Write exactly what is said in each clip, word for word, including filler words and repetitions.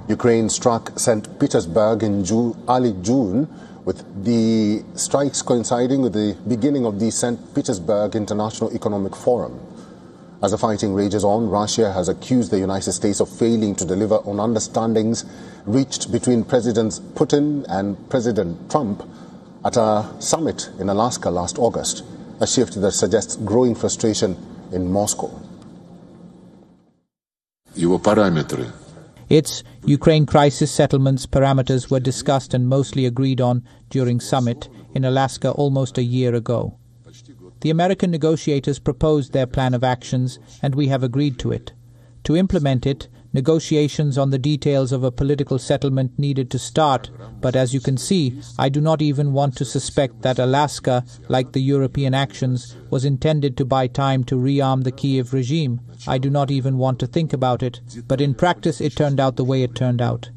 Ukraine struck Saint Petersburg in June, early June, with the strikes coinciding with the beginning of the Saint Petersburg International Economic Forum. As the fighting rages on, Russia has accused the United States of failing to deliver on understandings reached between President Putin and President Trump at a summit in Alaska last August, a shift that suggests growing frustration in Moscow. Его параметры. Its Ukraine crisis settlements parameters were discussed and mostly agreed on during summit in Alaska almost a year ago. The American negotiators proposed their plan of actions, and we have agreed to it. To implement it, negotiations on the details of a political settlement needed to start, but as you can see, I do not even want to suspect that Alaska, like the European actions, was intended to buy time to rearm the Kiev regime. I do not even want to think about it, but in practice it turned out the way it turned out.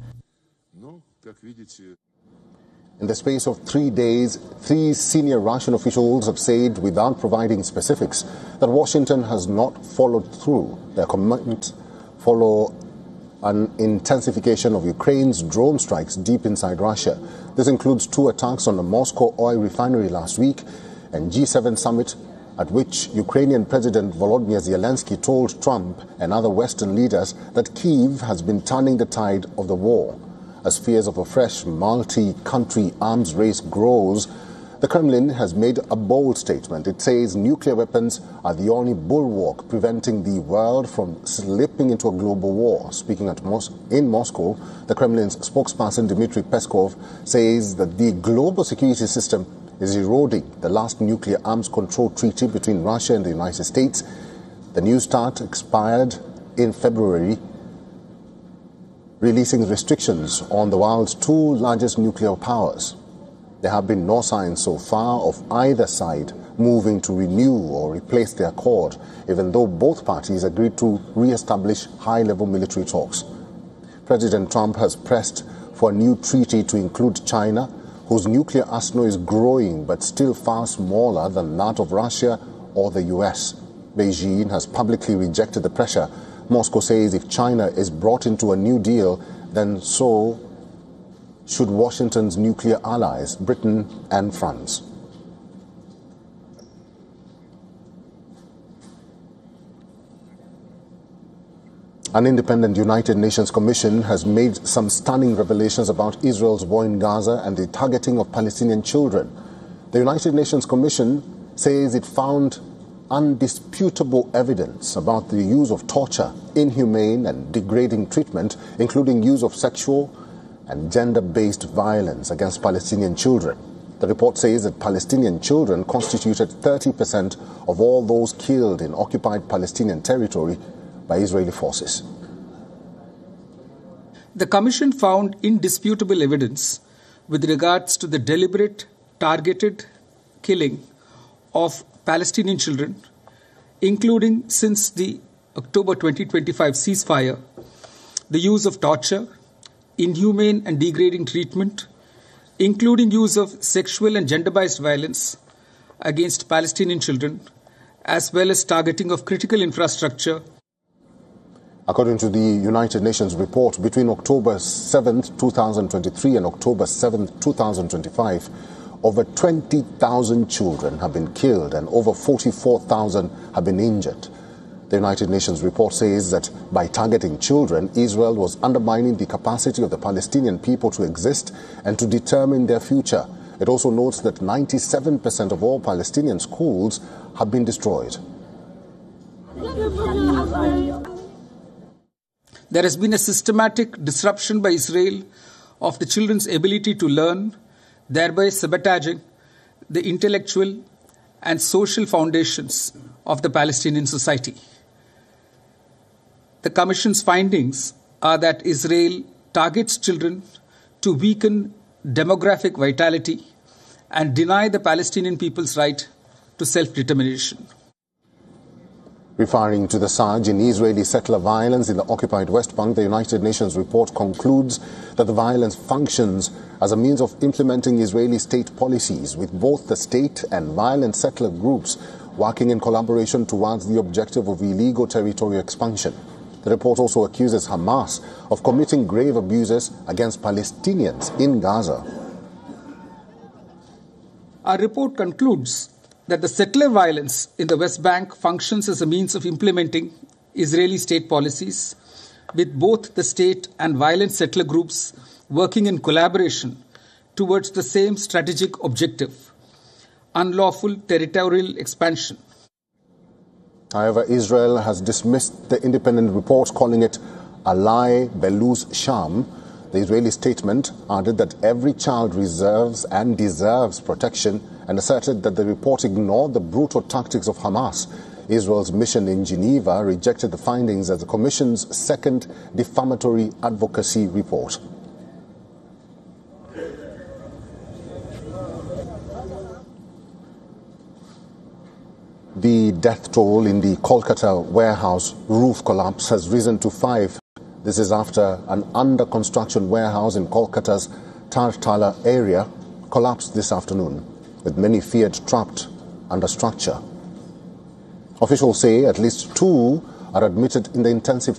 In the space of three days, three senior Russian officials have said, without providing specifics, that Washington has not followed through. Their commitment follow an intensification of Ukraine's drone strikes deep inside Russia. This includes two attacks on the Moscow oil refinery last week and G seven summit, at which Ukrainian President Volodymyr Zelensky told Trump and other Western leaders that Kyiv has been turning the tide of the war. As fears of a fresh multi-country arms race grows, the Kremlin has made a bold statement. It says nuclear weapons are the only bulwark preventing the world from slipping into a global war. Speaking at Mos- in Moscow, the Kremlin's spokesperson Dmitry Peskov says that the global security system is eroding the last nuclear arms control treaty between Russia and the United States. The New START expired in February, releasing restrictions on the world's two largest nuclear powers. There have been no signs so far of either side moving to renew or replace their accord, even though both parties agreed to re-establish high-level military talks. President Trump has pressed for a new treaty to include China, whose nuclear arsenal is growing but still far smaller than that of Russia or the U S. Beijing has publicly rejected the pressure. Moscow says if China is brought into a new deal, then so should Washington's nuclear allies, Britain and France. An independent United Nations Commission has made some stunning revelations about Israel's war in Gaza and the targeting of Palestinian children. The United Nations Commission says it found undisputable evidence about the use of torture, inhumane and degrading treatment, including use of sexual and gender-based violence against Palestinian children. The report says that Palestinian children constituted thirty percent of all those killed in occupied Palestinian territory by Israeli forces. The Commission found indisputable evidence with regards to the deliberate, targeted killing of Palestinian children, including since the October twenty twenty-five ceasefire, the use of torture, inhumane and degrading treatment, including use of sexual and gender-based violence against Palestinian children, as well as targeting of critical infrastructure. According to the United Nations report, between October seventh, two thousand twenty-three and October seventh, two thousand twenty-five, over twenty thousand children have been killed and over forty-four thousand have been injured. The United Nations report says that by targeting children, Israel was undermining the capacity of the Palestinian people to exist and to determine their future. It also notes that ninety-seven percent of all Palestinian schools have been destroyed. There has been a systematic disruption by Israel of the children's ability to learn, thereby sabotaging the intellectual and social foundations of the Palestinian society. The Commission's findings are that Israel targets children to weaken demographic vitality and deny the Palestinian people's right to self-determination. Referring to the surge in Israeli settler violence in the occupied West Bank, the United Nations report concludes that the violence functions as a means of implementing Israeli state policies, with both the state and violent settler groups working in collaboration towards the objective of illegal territorial expansion. The report also accuses Hamas of committing grave abuses against Palestinians in Gaza. Our report concludes that the settler violence in the West Bank functions as a means of implementing Israeli state policies, with both the state and violent settler groups working in collaboration towards the same strategic objective: unlawful territorial expansion. However, Israel has dismissed the independent report, calling it a lie, Belus sham. The Israeli statement added that every child deserves and deserves protection, and asserted that the report ignored the brutal tactics of Hamas. Israel's mission in Geneva rejected the findings as the Commission's second defamatory advocacy report. The death toll in the Kolkata warehouse roof collapse has risen to five. This is after an under-construction warehouse in Kolkata's Tartala area collapsed this afternoon, with many feared trapped under structure. Officials say at least two are admitted in the intensive